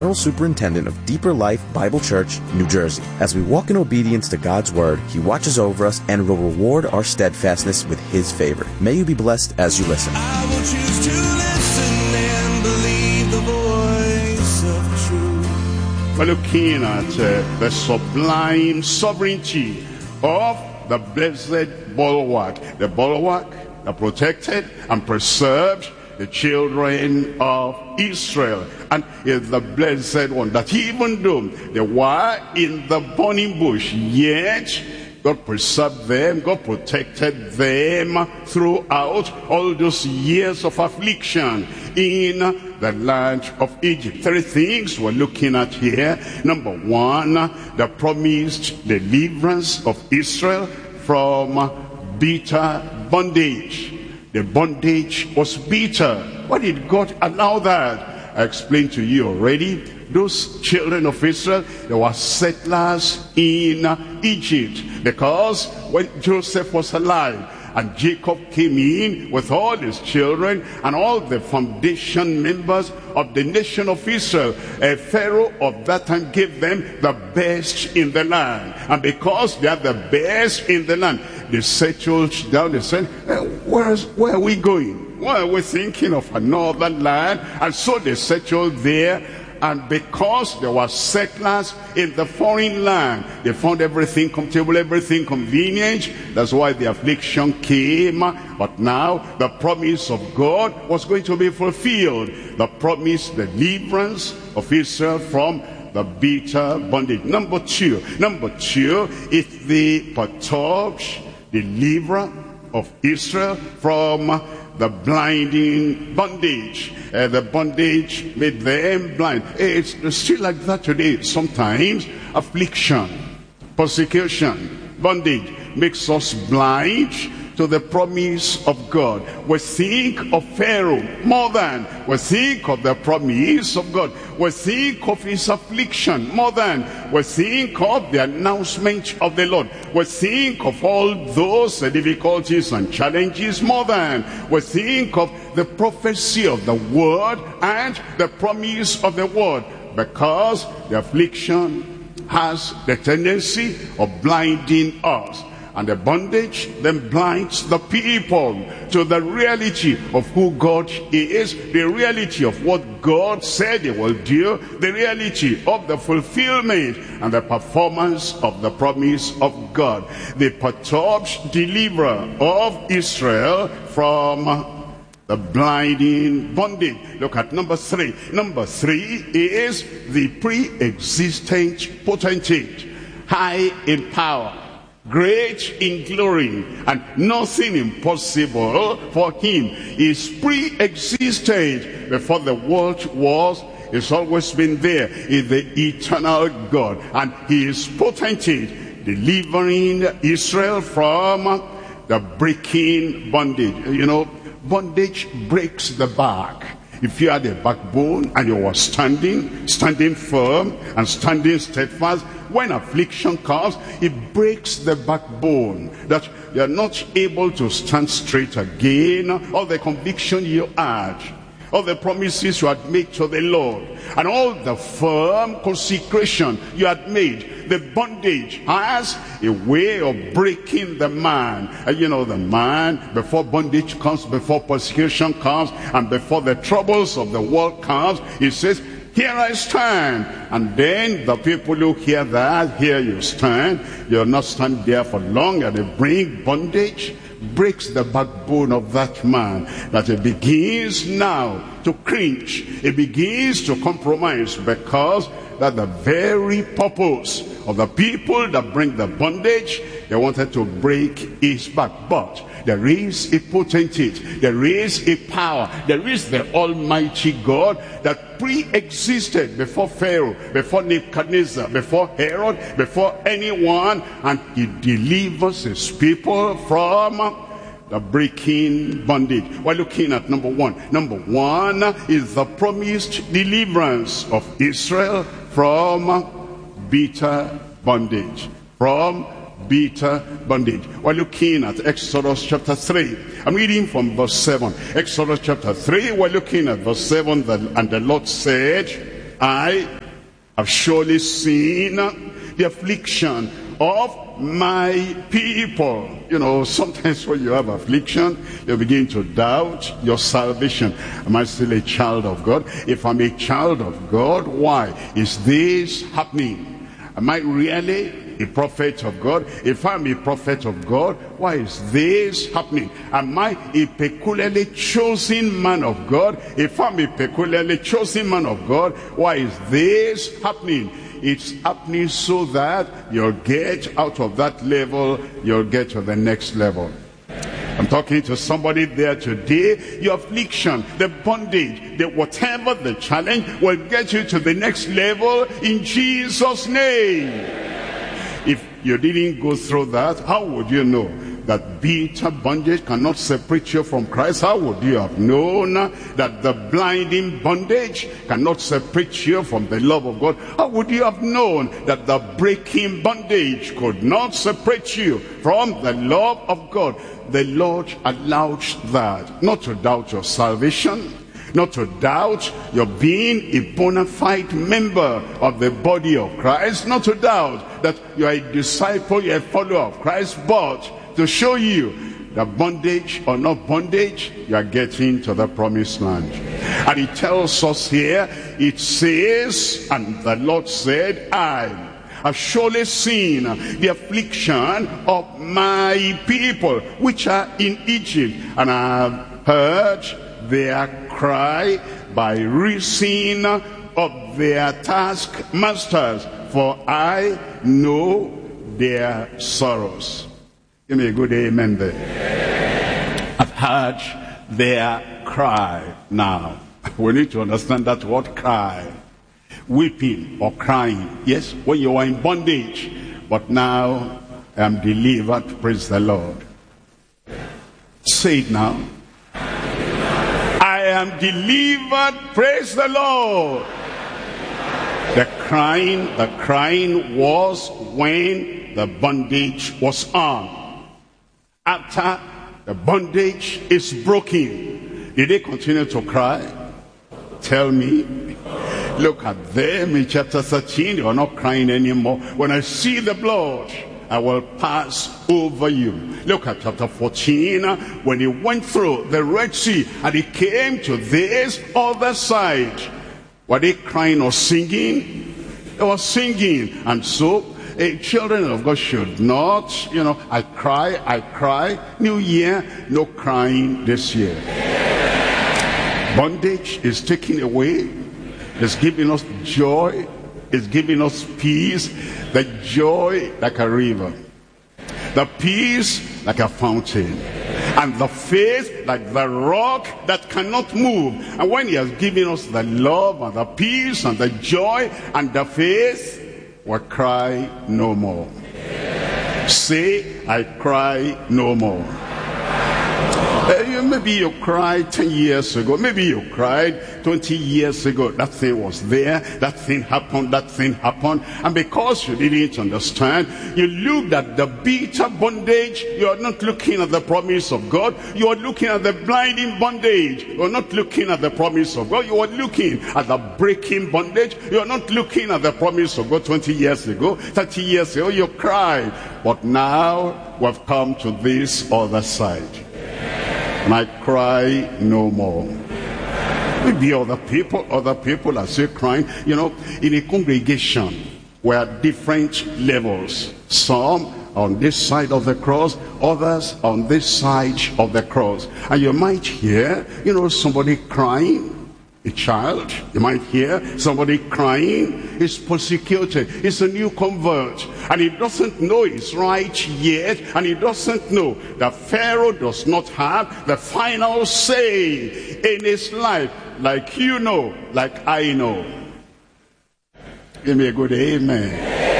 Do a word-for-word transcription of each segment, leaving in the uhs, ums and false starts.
General Superintendent of Deeper Life Bible Church, New Jersey. As we walk in obedience to God's Word, He watches over us and will reward our steadfastness with His favor. May you be blessed as you listen. I will choose to listen and believe the voice of truth. We're looking at uh, the sublime sovereignty of the blessed bulwark. The bulwark that protected and preserved the children of Israel, and is the blessed one that even though they were in the burning bush, yet God preserved them, God protected them throughout all those years of affliction in the land of Egypt. Three things we're looking at here. Number one, the promised deliverance of Israel from bitter bondage. The bondage was bitter. Why did God allow that? I explained to you already. Those children of Israel, they were settlers in Egypt, because when Joseph was alive and Jacob came in with all his children and all the foundation members of the nation of Israel, a Pharaoh of that time gave them the best in the land. And because they are the best in the land, they settled down. They said, hey, where, is, where are we going? Why are we thinking of another land? And so they settled there. And because there were settlers in the foreign land, they found everything comfortable, everything convenient. That's why the affliction came. But now the promise of God was going to be fulfilled. The promised deliverance of Israel from the bitter bondage. Number two, number two is the perturbed deliverer of Israel from the blinding bondage. Uh, the bondage made them blind. It's still like that today. Sometimes affliction, persecution, bondage makes us blind to the promise of God. We think of Pharaoh more than we think of the promise of God. We think of his affliction more than we think of the announcement of the Lord. We think of all those difficulties and challenges more than we think of the prophecy of the word and the promise of the word, because the affliction has the tendency of blinding us. And the bondage then blinds the people to the reality of who God is, the reality of what God said He will do, the reality of the fulfillment and the performance of the promise of God. The perturbed deliverer of Israel from the blinding bondage. Look at number three. Number three is the pre-existent potentate, high in power, great in glory, and nothing impossible for him. Is pre-existed before the world was. He's always been there. He's the eternal God, and he is potentate, delivering Israel from the breaking bondage. You know, bondage breaks the back. If you had a backbone and you were standing, standing firm and standing steadfast, when affliction comes, it breaks the backbone, that you're not able to stand straight again. All the conviction you had, all the promises you had made to the Lord, and all the firm consecration you had made, the bondage has a way of breaking the man. And you know, the man, before bondage comes, before persecution comes, and before the troubles of the world comes, he says, here I stand. And then the people who hear that, here you stand, you'll not stand there for long, and they bring bondage, breaks the backbone of that man, that it begins now to cringe, it begins to compromise, because that the very purpose of the people that bring the bondage, they wanted to break his back. But there is a potentate, there is a power, there is the Almighty God that pre-existed before Pharaoh, before Nebuchadnezzar, before Herod, before anyone, and he delivers his people from the breaking bondage. We're looking at number one. Number one is the promised deliverance of Israel from bitter bondage. From bitter bondage. We're looking at Exodus chapter three. I'm reading from verse seven. Exodus chapter three, we're looking at verse seven. And the Lord said, I have surely seen the affliction of my people. You know, sometimes when you have affliction, you begin to doubt your salvation. Am I still a child of God? If I'm a child of God, why is this happening? Am I really a prophet of God? If I'm a prophet of God, why is this happening? Am I a peculiarly chosen man of God? If I'm a peculiarly chosen man of God, why is this happening? It's happening so that you'll get out of that level, you'll get to the next level. I'm talking to somebody there today. Your affliction, the bondage, the whatever the challenge will get you to the next level in Jesus' name. If you didn't go through that, how would you know that bitter bondage cannot separate you from Christ? How would you have known that the blinding bondage cannot separate you from the love of God? How would you have known that the breaking bondage could not separate you from the love of God? The Lord allowed that, not to doubt your salvation, not to doubt your being a bona fide member of the body of Christ, not to doubt that you are a disciple, you are a follower of Christ, but to show you the bondage or not bondage, you are getting to the promised land. And it tells us here, it says, and the Lord said, I have surely seen the affliction of my people which are in Egypt, and I have heard their cry by reason of their taskmasters, for I know their sorrows. Give me a good amen there. I've heard their cry. Now, we need to understand that word cry. Weeping or crying. Yes, when you are in bondage. But now I am delivered. Praise the Lord. Say it now. I am delivered. Praise the Lord. The crying, the crying was when the bondage was on. After the bondage is broken, did they continue to cry? Tell me. Look at them in chapter thirteen. They are not crying anymore. When I see the blood, I will pass over you. Look at chapter fourteen. When he went through the Red Sea and he came to this other side, were they crying or singing? They were singing. And so Uh, children of God should not, you know, I cry, I cry. New year, no crying this year. Bondage is taken away. It's giving us joy. It's giving us peace. The joy like a river. The peace like a fountain. And the faith like the rock that cannot move. And when he has given us the love and the peace and the joy and the faith, will cry no more. Say, I cry no more. Uh, maybe you cried ten years ago. Maybe you cried twenty years ago. That thing was there. That thing happened. That thing happened. And because you didn't understand, you looked at the bitter bondage. You are not looking at the promise of God. You are looking at the blinding bondage. You are not looking at the promise of God. You are looking at the breaking bondage. You are not looking at the promise of God twenty years ago, thirty years ago. You cried. But now we've come to this other side. And I cry no more. Maybe other people, other people are still crying. You know, in a congregation, we are different levels. Some on this side of the cross, others on this side of the cross. And you might hear, you know, somebody crying. A child, you might hear somebody crying, is persecuted, he's a new convert, and he doesn't know he's right yet, and he doesn't know that Pharaoh does not have the final say in his life, like you know, like I know. Give me a good amen.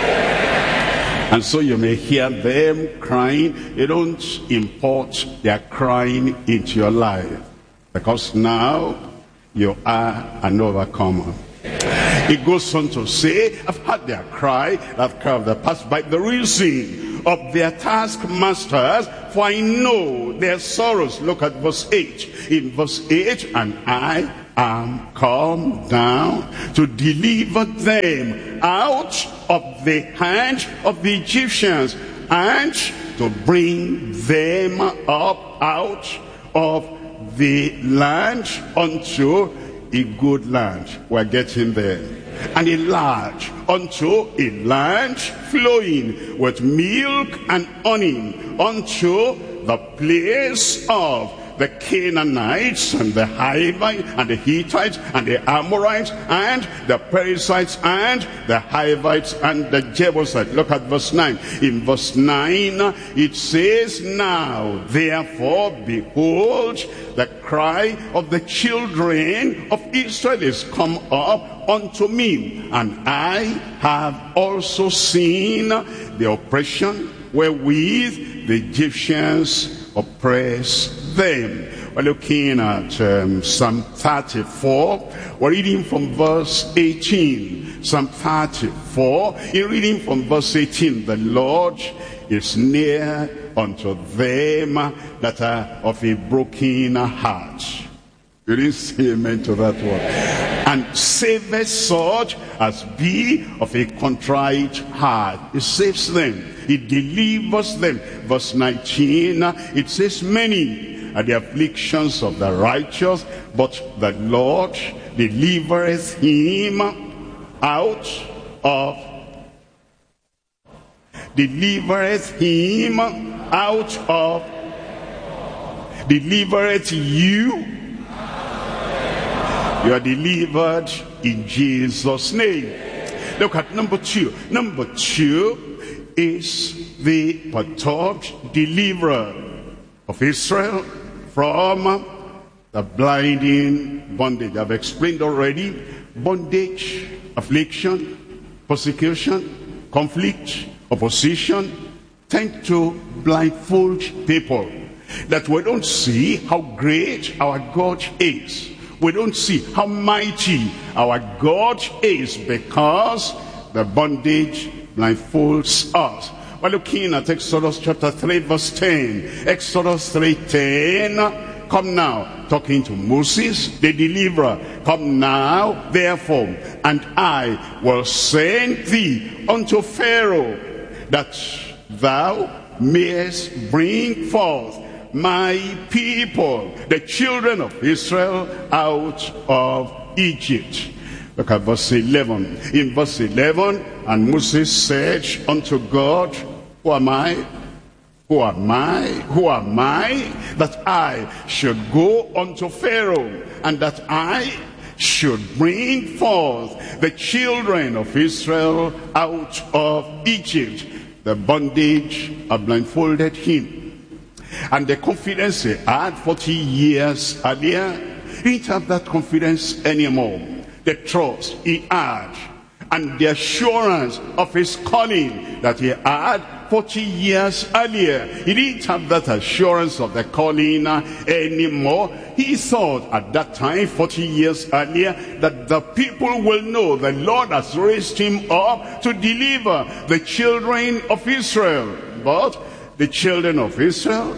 And so you may hear them crying. You don't import their crying into your life, because now you are an overcomer. It goes on to say, I've heard their cry, that cry of the past, by the reason of their taskmasters, for I know their sorrows. Look at verse eight. In verse eight, and I am come down to deliver them out of the hand of the Egyptians, and to bring them up out of the land unto a good land. We're getting there. And a large, unto a land flowing with milk and honey, unto the place of the Canaanites and the Hivites and the Hittites and the Amorites and the Perizzites and the Hivites and the Jebusites. Look at verse nine. In verse nine it says, now therefore behold, the cry of the children of Israel is come up unto me, and I have also seen the oppression wherewith the Egyptians oppress them. We're looking at um, Psalm thirty-four. We're reading from verse eighteen. Psalm thirty-four, in reading from verse eighteen, the Lord is near unto them that are of a broken heart. You didn't say amen to that one. And saveth such as be of a contrite heart. It saves them. It delivers them. Verse nineteen, it says, many are the afflictions of the righteous, but the Lord delivereth him out of, delivereth him out of, delivereth you. You are delivered in Jesus' name. Look at number two. Number two is the perturbed deliverer of Israel from the blinding bondage. I've explained already. Bondage, affliction, persecution, conflict, opposition tend to blindfold people, that we don't see how great our God is. We don't see how mighty our God is, because the bondage blindfolds us. We're looking at Exodus chapter three verse ten. Exodus three ten. Come now, talking to Moses, the deliverer. Come now, therefore, and I will send thee unto Pharaoh, that thou mayest bring forth my people, the children of Israel, out of Egypt. Look at verse eleven. In verse eleven, and Moses said unto God, who am I? Who am I? Who am I that I should go unto Pharaoh, and that I should bring forth the children of Israel out of Egypt? The bondage had blindfolded him. And the confidence he had forty years earlier, he didn't have that confidence anymore. The trust he had and the assurance of his calling that he had forty years earlier, he didn't have that assurance of the calling anymore. He thought at that time, forty years earlier, that the people will know the Lord has raised him up to deliver the children of Israel. But the children of Israel,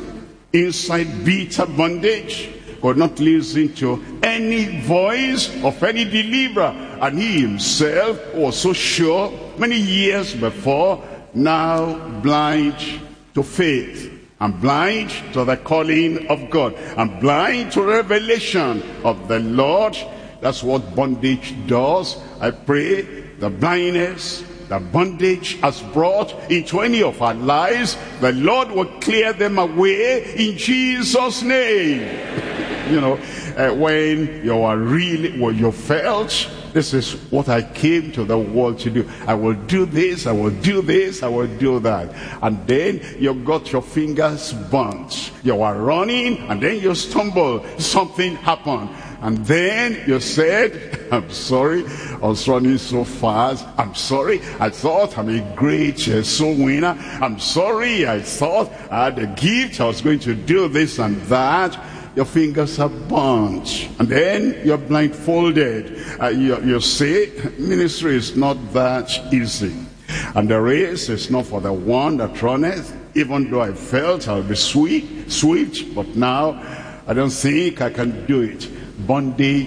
inside bitter bondage, could not listen to any voice of any deliverer. And he himself was so sure many years before, now blind to faith, and blind to the calling of God, and blind to revelation of the Lord. That's what bondage does. I pray the blindness, the bondage has brought into any of our lives, the Lord will clear them away in Jesus' name. You know, uh, when you are really, well, you felt, this is what I came to the world to do. I will do this, I will do this, I will do that. And then you got your fingers burnt. You are running, and then you stumble. Something happened. And then you said, I'm sorry, I was running so fast. I'm sorry, I thought I'm a great uh, soul winner. I'm sorry, I thought I had a gift, I was going to do this and that. Your fingers are burnt, and then you're blindfolded. Uh, you, you say, ministry is not that easy, and the race is not for the one that runneth. Even though I felt I'll be sweet, swift, but now I don't think I can do it. Bondage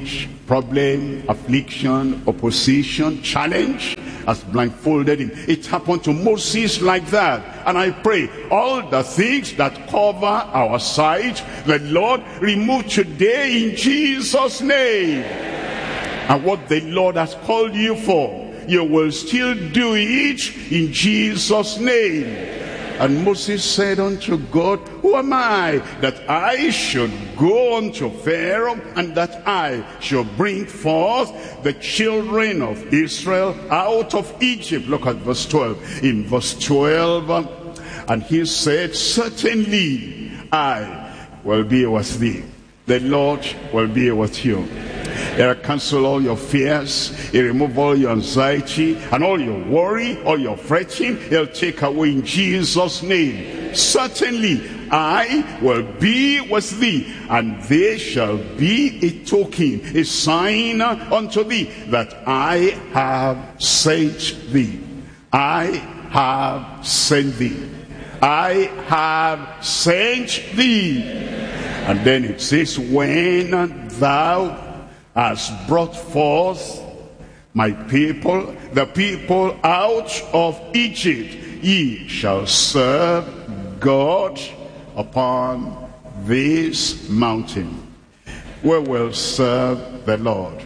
Problem, affliction, opposition, challenge has blindfolded him. It happened to Moses like that. And I pray all the things that cover our sight, the Lord remove today in Jesus' name. And what the Lord has called you for, you will still do it in Jesus' name. And Moses said unto God, who am I that I should go unto Pharaoh, and that I should bring forth the children of Israel out of Egypt? Look at verse twelve. In verse twelve, and he said, certainly I will be with thee. The Lord will be with you. He'll cancel all your fears. He'll remove all your anxiety and all your worry, all your fretting. He'll take away in Jesus' name. Certainly I will be with thee, and there shall be a token, a sign unto thee, that I have sent thee. I have sent thee. I have sent thee. And then it says, when thou has brought forth my people, the people out of Egypt, ye shall serve God upon this mountain. We will serve the Lord.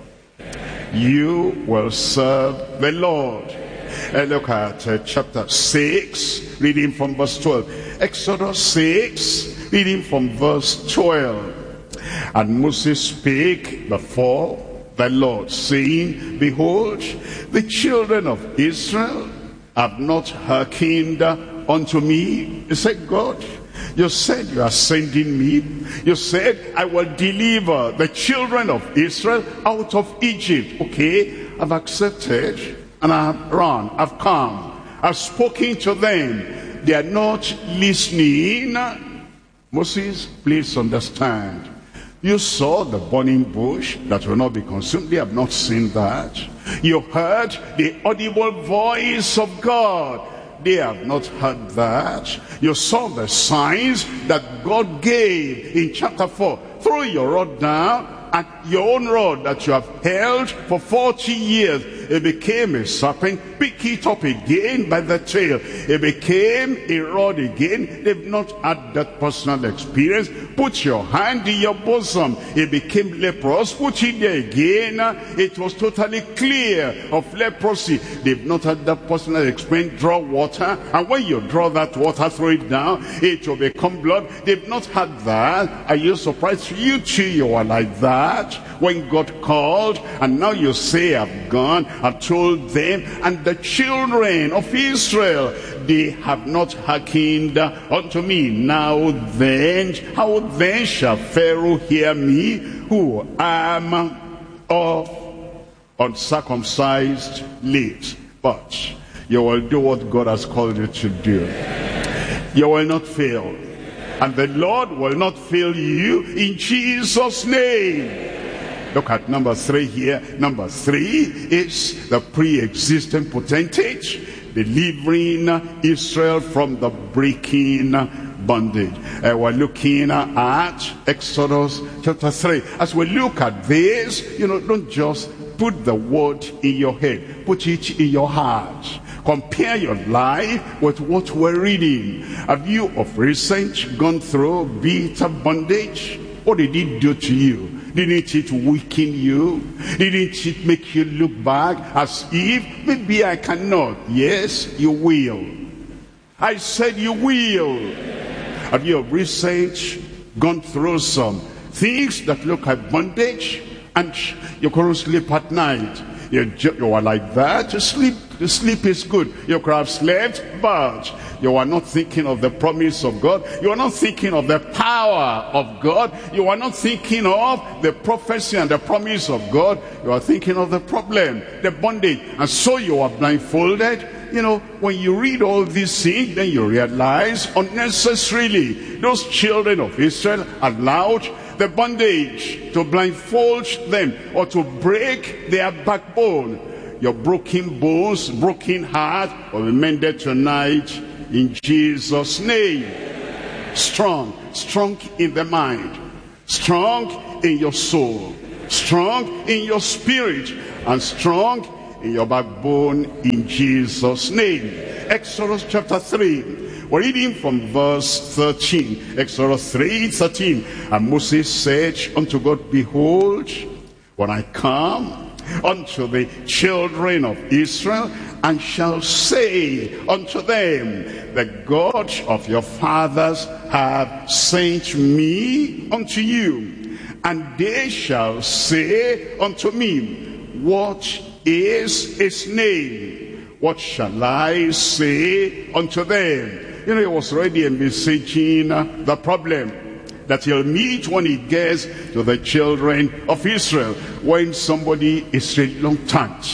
You will serve the Lord. And look at uh, chapter six, reading from verse twelve. Exodus six, reading from verse twelve. And Moses spake before the Lord, saying, behold, the children of Israel have not hearkened unto me. He said, God, you said you are sending me. You said, I will deliver the children of Israel out of Egypt. Okay, I've accepted, and I've run, I've come, I've spoken to them. They are not listening. Moses, please understand. You saw the burning bush that will not be consumed. They have not seen that. You heard the audible voice of God. They have not heard that. You saw the signs that God gave in chapter four. Throw your rod down, and your own rod that you have held for forty years, it became a serpent. Pick it up again by the tail. It became a rod again. They've not had that personal experience. Put your hand in your bosom. It became leprous. Put it there again. It was totally clear of leprosy. They've not had that personal experience. Draw water, and when you draw that water, throw it down, it will become blood. They've not had that. Are you surprised? You too, you are like that. When God called, and now you say, I've gone, I've told them, and the children of Israel, they have not hearkened unto me. Now then, how then shall Pharaoh hear me, who am of uncircumcised lips? But you will do what God has called you to do. You will not fail. And the Lord will not fail you in Jesus' name. Look at number three here. Number three is the pre-existent potentate, delivering Israel from the breaking bondage. Uh, we're looking at Exodus chapter three. As we look at this, you know, don't just put the word in your head. Put it in your heart. Compare your life with what we're reading. Have you of recent gone through bitter bondage? What did it do to you? Didn't it weaken you? Didn't it make you look back as if maybe I cannot? Yes, you will. I said you will. Have you of recent gone through some things that look like bondage, and you couldn't sleep at night? You, you are like that. Sleep, sleep is good. You could have slept, but you are not thinking of the promise of God. You are not thinking of the power of God. You are not thinking of the prophecy and the promise of God. You are thinking of the problem, the bondage. And so you are blindfolded. You know, when you read all these things, then you realize unnecessarily those children of Israel allowed the bondage to blindfold them or to break their backbone. Your broken bones, broken heart will be mended tonight in Jesus' name. Strong, strong in the mind, strong in your soul, strong in your spirit, and strong in your backbone in Jesus' name. Exodus chapter three. We're reading from verse thirteen. Exodus three thirteen. And Moses said unto God, behold, when I come unto the children of Israel, and shall say unto them, the God of your fathers hath sent me unto you. And they shall say unto me, what is his name? What shall I say unto them? You know, he was already envisaging the problem that he'll meet when he gets to the children of Israel. When somebody is reluctant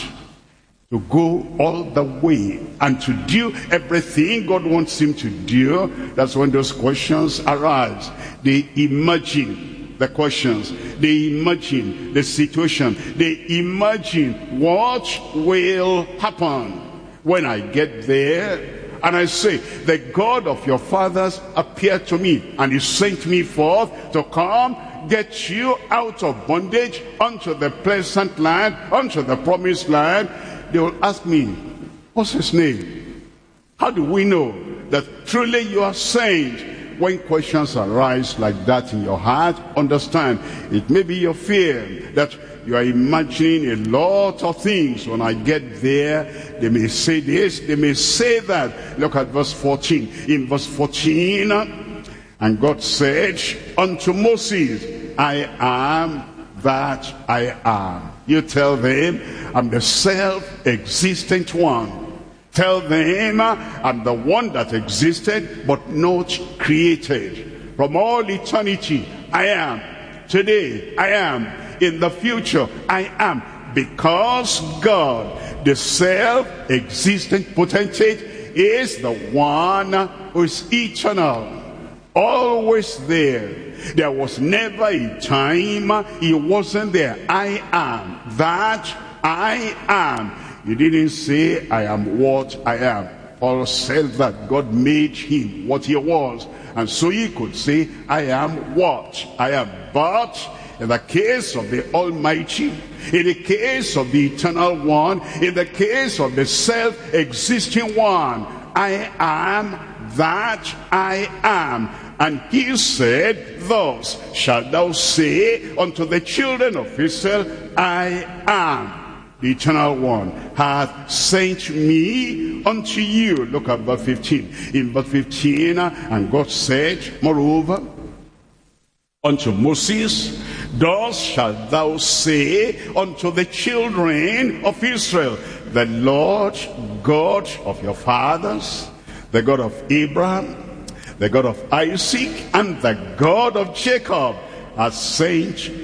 to go all the way and to do everything God wants him to do, that's when those questions arise. They imagine the questions, they imagine the situation, they imagine what will happen when I get there. And I say, the God of your fathers appeared to me, and he sent me forth to come get you out of bondage unto the pleasant land, unto the promised land. They will ask me, what's his name? How do we know that truly you are saved? When questions arise like that in your heart, understand, it may be your fear that you are imagining a lot of things. When I get there, they may say this, they may say that. Look at verse fourteen. In verse fourteen, and God said unto Moses, I am that I am. You tell them, I'm the self-existent one. Tell them, I'm the one that existed but not created. From all eternity, I am. Today, I am. In the future, I am. Because God, the self-existent potentate, is the one who is eternal, always there. There was never a time he wasn't there. I am that I am. You didn't say, I am what I am. Paul said that God made him what he was. And so he could say, I am what I am. But in the case of the Almighty, in the case of the Eternal One, in the case of the self-existing one, I am that I am. And he said, thus shalt thou say unto the children of Israel, I am. The Eternal One hath sent me unto you. Look at verse fifteen. In verse fifteen, and God said, moreover, unto Moses, thus shalt thou say unto the children of Israel, the Lord God of your fathers, the God of Abraham, the God of Isaac, and the God of Jacob, hath sent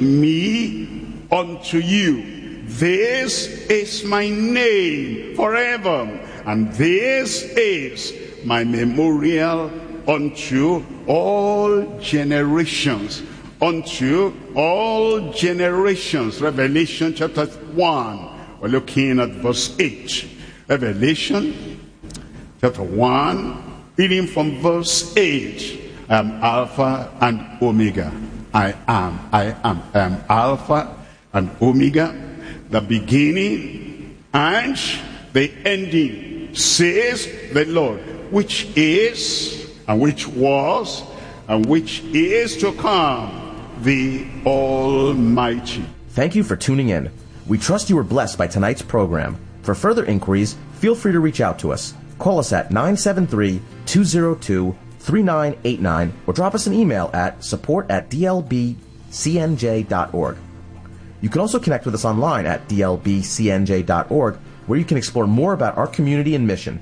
me unto you. This is my name forever, and this is my memorial unto all generations. Unto all generations. Revelation chapter one. We're looking at verse eight. Revelation chapter one, reading from verse eight. I am Alpha and Omega. I am, I am, I am Alpha and Omega, the beginning and the ending, says the Lord, which is, and which was, and which is to come, the Almighty. Thank you for tuning in. We trust you were blessed by tonight's program. For further inquiries, feel free to reach out to us. Call us at nine seven three, two zero two, three nine eight nine or drop us an email at support at d l b c n j dot org. You can also connect with us online at d l b c n j dot org, where you can explore more about our community and mission.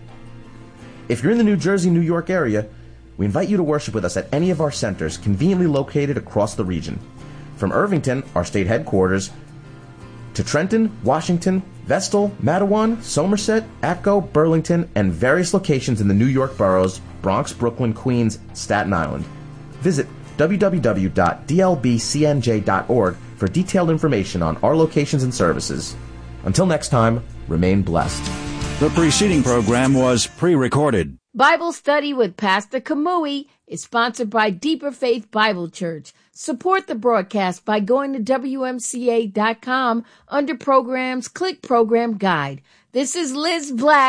If you're in the New Jersey, New York area, we invite you to worship with us at any of our centers conveniently located across the region. From Irvington, our state headquarters, to Trenton, Washington, Vestal, Matawan, Somerset, Atco, Burlington, and various locations in the New York boroughs, Bronx, Brooklyn, Queens, Staten Island. Visit w w w dot d l b c n j dot org for detailed information on our locations and services. Until next time, remain blessed. The preceding program was pre-recorded. Bible Study with Pastor Kamui is sponsored by Deeper Faith Bible Church, Support the broadcast by going to W M C A dot com under Programs, click Program Guide. This is Liz Black.